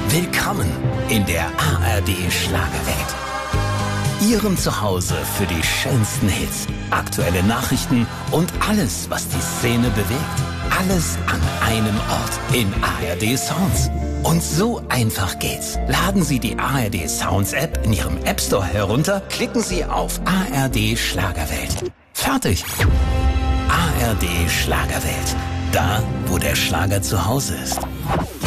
Willkommen in der ARD Schlagerwelt. Ihrem Zuhause für die schönsten Hits, aktuelle Nachrichten und alles, was die Szene bewegt. Alles an einem Ort in ARD Sounds. Und so einfach geht's. Laden Sie die ARD Sounds App in Ihrem App Store herunter, klicken Sie auf ARD Schlagerwelt. Fertig. ARD Schlagerwelt. Da, wo der Schlager zu Hause ist.